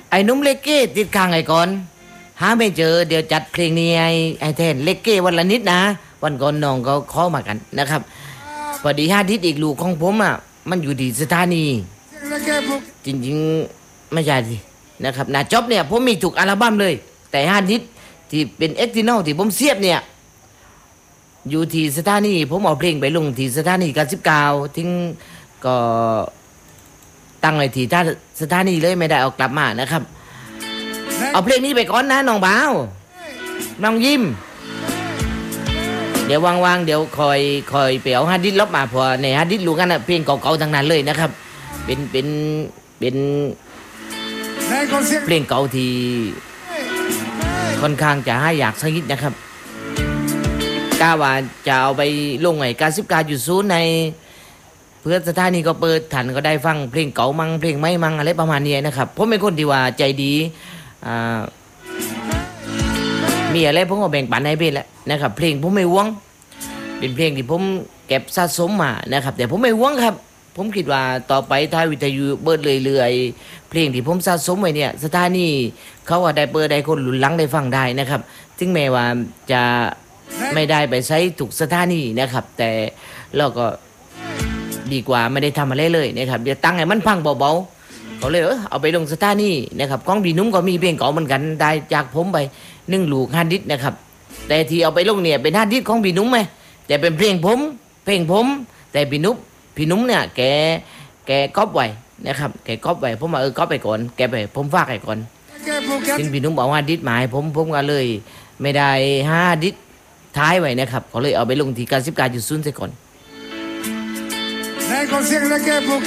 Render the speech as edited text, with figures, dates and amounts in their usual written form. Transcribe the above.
ไอ้นุ่มเลกเก้ติดค้างไอ้ก่อนหาไม่เจอเดี๋ยวจัดเพลงนี้ไอ้แทนเลกเก้วันละนิดนะวันก่อนน้องเขาขอมากันนะครับพอดีฮาดิสอีกลูกของผมอ่ะมันอยู่ที่สถานีจริงๆไม่ใช่สินะครับนาจ็อบเนี่ยผมมีทุกอัลบั้มเลยแต่ฮาดิสที่เป็นเอ็กซินอลที่ผมเสียบเนี่ยอยู่ที่สถานีผมเอาเพลงไปลงที่สถานี99ทิ้งก็ตั้งไว้ที่ท่าสถานีเลยไม่ได้เอากลับมานะครับเอาเพลงนี้ไปก่อนนะน้องบ่าวน้องยิ้มเดี๋ยววางๆเดี๋ยวคอยไปเอาฮาร์ดดิสก์ลบมาพอในฮาร์ดดิสก์รู้กันนะเพลงเก่าๆทั้งนั้นเลยนะครับเป็นเพลงเก่าที่ค่อนข้างจะให้อยากสักนิดนะครับกาว่าจะเอาไปลงไอ้99.0ในเพื่อสถานีก็เปิดทันก็ได้ฟังเพลงเก่ามั่งเพลงไม่มั่งอะไรประมาณนี้นะครับผมเป็นคนที่ว่าใจดีมีอะไรผมก็แบ่งปันให้เพื่อนแหละนะครับเพลงผมไม่หวงเป็นเพลงที่ผมเก็บสะสมมานะครับแต่ผมไม่หวงครับผมคิดว่าต่อไปถ้าวิทยุเปิดเรื่อยๆเพลงที่ผมสะสมไว้เนี่ยสถานีเขาก็ได้เปิดได้คนหลุนหลังได้ฟังได้นะครับถึงแม้ว่าจะไม่ได้ไปใช้ถูกสถานีนะครับแต่เราก็ดีกว่าไม่ได้ทำอะไรเลยนะครับเดี๋ยวตั้งให้มันพังเบาๆเขาเลยเอาไปลงสถานีนะครับของพี่นุ่มก็มีเพลงเก่าเหมือนกันได้จากผมไป1 ลูกฮาร์ดดิสก์นะครับแต่ที่เอาไปลงเนี่ยเป็นฮาร์ดดิสก์ของพี่นุ่มไหมแต่เป็นเพลงผมแต่พี่นุ่มเนี่ยแกก๊อปไว้นะครับแกก๊อปไว้ผมว่าก๊อปไปก่อนแกไปผมฝากไว้ก่อนซึ่งพี่นุ่มบอกว่าฮาร์ดดิสก์หมายผมก็เลยไม่ได้ฮาร์ดดิสก์ท้ายไว้นะครับเขาเลยเอาไปลงที่99.0ซะก่อน